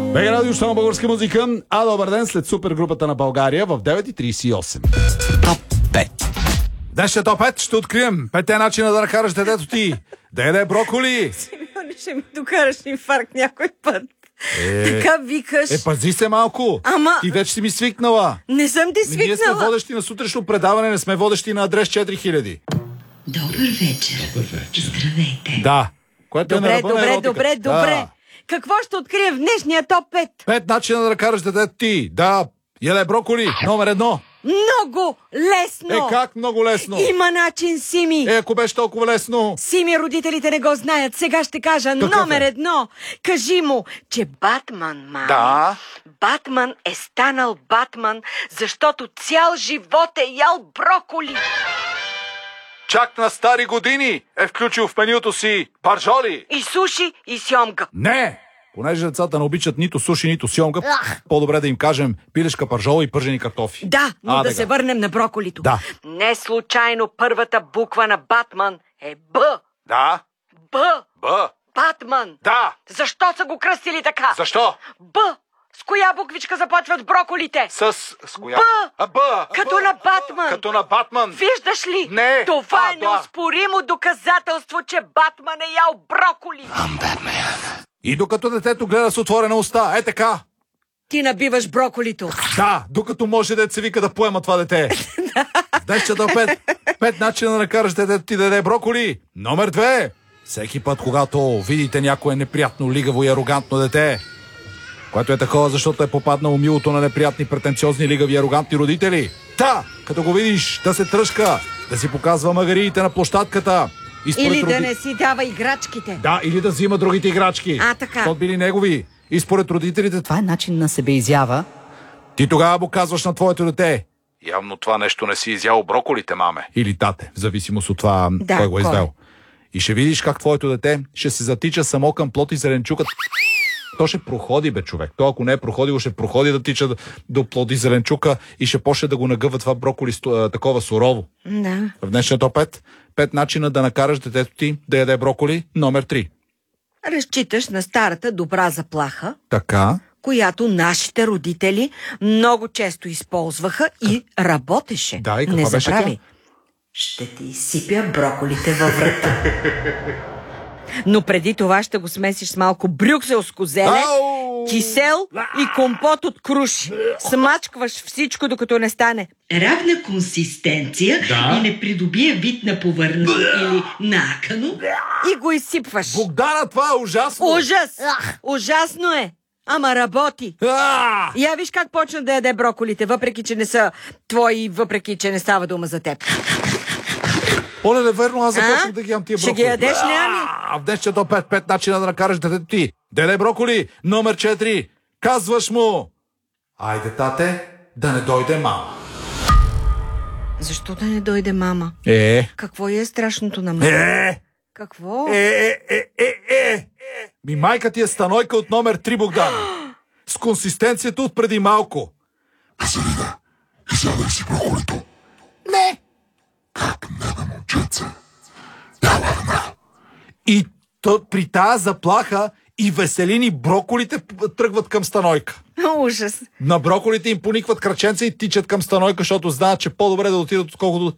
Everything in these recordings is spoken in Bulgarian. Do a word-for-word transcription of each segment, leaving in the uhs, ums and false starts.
БГ Радио, ще на българска музика. А, добър ден, след супергрупата на България в девет и тридесет и осем. Топ пет. Днес ще топ пет ще открием петте начина да накараш детето ти да яде броколи. Симеоне, ще ми докараш инфаркт някой път. Е, така викаш. Е, пази се малко. Ама... Ти вече си ми свикнала. Не съм ти свикнала. Ние сме водещи на сутрешно предаване, не сме водещи на адрес четири хиляди. Добър вечер. Добър вечер. Здравейте. Да. Което добре, е на добре, добре, добре, да. добре. Какво ще открие в днешния топ пет? Пет начина да накараш детето ти да яде броколи. Номер едно. Много лесно. Е, как много лесно? Има начин, Сими. Е, ако беше толкова лесно. Сими, родителите не го знаят. Сега ще кажа. Какъв Номер е? едно. Кажи му, че Батман, мама. Да. Батман е станал Батман, защото цял живот е ял броколи. Чак на стари години е включил в менюто си паржоли. И суши, и сьомга. Не! Понеже децата не обичат нито суши, нито сьомга, по-добре да им кажем пилешка паржола и пържени картофи. Да, но а, да дега. се върнем на броколито. Да. Не случайно първата буква на Батман е Б. Да. Б. Б. Батман. Да. Защо са го кръстили така? Защо? Б. С коя буквичка започват броколите? С... с коя? Б. А, Б. Като Б. на Батман. Като на Батман. Виждаш ли? Не. Това А, е да. неоспоримо доказателство, че Батман е ял броколи. И докато детето гледа с отворена уста, е така. Ти набиваш броколито. Да, докато може да се вика да поема това дете. Днес чета пет. Пет начина да накараш детето ти да яде броколи. Номер две. Всеки път, когато видите някое неприятно, лигаво и арогантно дете, което е такова, защото е попаднало милото на неприятни, претенциозни, лигави и арогантни родители. Та, като го видиш да се тръшка, да си показва магариите на площадката. И според Или да роди... не си дава играчките. Да, или да взима другите играчки. А, така. Защото били негови. И според родителите... Това е начин на себеизява. Ти тогава му казваш на твоето дете: явно това нещо не си изял броколите, маме. Или тате, в зависимост от това, да, кой го е кой? издал. И ще видиш как твоето дете ще се затича само към плод и зеленчука. То ще проходи, бе, човек. То, ако не е проходило, ще проходи да тича до плод и зеленчука и ще почне да го нагъва това броколи такова сурово. Да. В днешния топ пет, пет начина да накараш детето ти да яде броколи. Номер три. Разчиташ на старата добра заплаха, Така. която нашите родители много често използваха и работеше. Да, и каква Не беше забрави. тя? Ще ти изсипя броколите във врата. Но преди това ще го смесиш с малко брюкселско зеле, Ау! кисел и компот от круши. Смачкваш всичко, докато не стане равна консистенция Да. и не придобие вид на повърнато или накано и го изсипваш. Богдана, това е ужасно! Ужас! Ужасно е! Ама работи! А! Я виж как почна да яде броколите, въпреки че не са твои, въпреки че не става дума за теб. Оле, не верно, аз започнах А? да ги ям тия Ще броколи. ги ядеш ли, ами? А, в днес чето пет, пет начина да накараш детето ти. Деде броколи. Номер четири. Казваш му: айде, тате, да не дойде мама. Защо да не дойде мама? Е, Какво е страшното на мама? е, Какво? е, е, е, е, е. Ми майка ти е станойка от номер три, Богдан. С консистенцията от преди малко. Веселина, изядай си броколито. Не. Как не бе, момченце? Яла веднага. И то, при тая заплаха и Веселини броколите тръгват към станойка. Ужас. На броколите им поникват краченца и тичат към станойка, защото знаят, че по-добре да отидат, отколкото...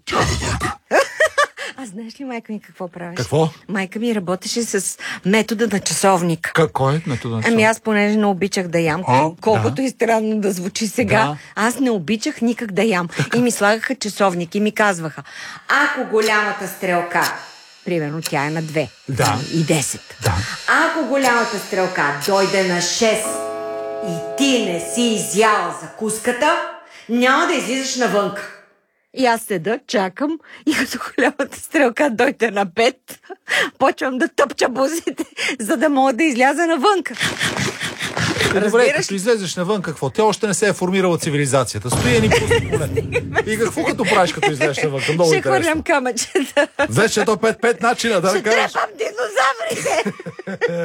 А знаеш ли майка ми какво правиш? Какво? Майка ми работеше с метода на часовник. Какво е метода на Ами аз понеже не обичах да ям, колкото да. и странно да звучи сега, Да. аз не обичах никак да ям. И ми слагаха часовник и ми казваха: ако голямата стрелка, примерно тя е на две Да. и десет, Да. ако голямата стрелка дойде на шест и ти не си изяла закуската, няма да излизаш навънка. И аз седа, чакам и като голямата стрелка дойде на пет, почвам да тъпча бузите, за да мога да изляза навънка. Добре, Разбираш като ли? излезеш навън, какво? Тя още не се е формирала цивилизацията. Стои ни пусти поле. И какво като правиш, като излезеш навън? Много Ще интересно. хвърлям камъчета. Вече то пет пет начина да Ще накараш трепам динозаврите.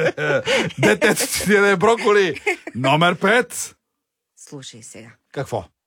детето ти да е броколи. Номер пет. Слушай сега. Какво?